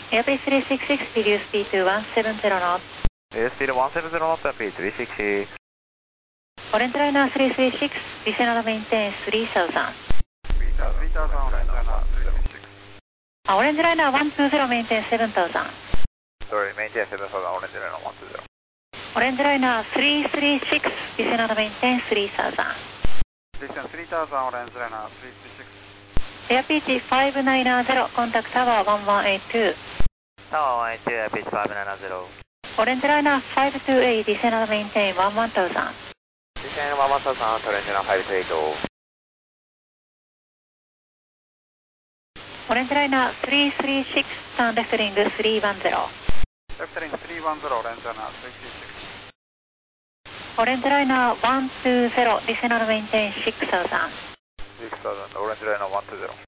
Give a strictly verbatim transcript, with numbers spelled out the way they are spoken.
Airbase three six six, reduce speed to one seven zero knots. Airspeed one seven zero knots, Airbase three six six. Orange Liner three three six, descend and maintain three thousand. three thousand, Orange Liner three three six. Orange Liner one two zero, maintain seven thousand. Sorry, maintain seven thousand, Orange Liner one two zero. Orange Liner three three six, descend and maintain three thousand. Descend three thousand, Orange Liner three three six. Airpitch five nine zero, contact tower one one eight two. Tower one eight two, Airbase five nine zero. Orange Liner five two eight, descend and maintain one one thousand. Descend one one thousand, Orange Liner five two eight. Orange Liner three three six, turn left ring three one zero. Left ring three one zero, Orange Liner three three six. Orange Liner one two zero, descend and maintain six thousand. six thousand, Orange Liner one two zero.